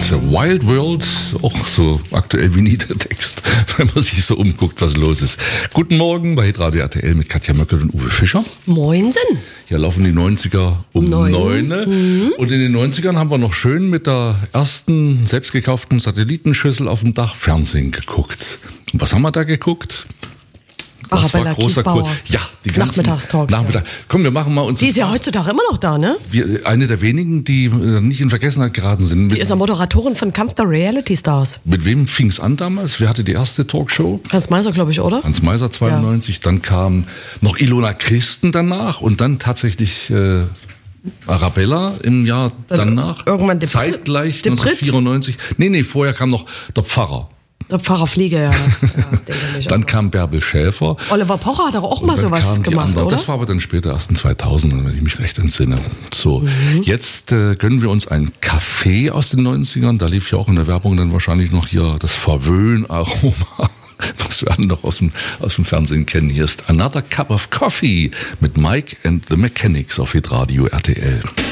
It's a Wild World, auch so aktuell wie nie der Text, wenn man sich so umguckt, was los ist. Guten Morgen bei Hitradio RTL mit Katja Möckel und Uwe Fischer. Moinsen. Hier laufen die 90er um 9. Und in den 90ern haben wir noch schön mit der ersten selbstgekauften Satellitenschüssel auf dem Dach Fernsehen geguckt. Und was haben wir da geguckt? Das war großer Kurs. Ja, die ganzen Nachmittagstalks. Nachmittag. Ja. Komm, wir machen mal uns. Die ist ja heutzutage immer noch da, ne? Eine der wenigen, die nicht in Vergessenheit geraten sind. Die ist ja Moderatorin von Kampf der Reality Stars. Mit wem fing es an damals? Wer hatte die erste Talkshow? Hans Meiser, glaube ich, oder? Hans Meiser 92. Ja. Dann kam noch Ilona Christen danach und dann tatsächlich Arabella im Jahr danach. Irgendwann zeitgleich 1994. Nee, vorher kam noch der Pfarrer. Der Pfarrer Fliege, ja. Dann kam Bärbel Schäfer. Oliver Pocher hat auch mal sowas gemacht, oder? Das war aber dann später, erst in 2000, wenn ich mich recht entsinne. So, Jetzt gönnen wir uns einen Kaffee aus den 90ern. Da lief ja auch in der Werbung dann wahrscheinlich noch hier das Verwöhn-Aroma, was wir alle noch aus dem Fernsehen kennen. Hier ist Another Cup of Coffee mit Mike and the Mechanics auf Hitradio RTL.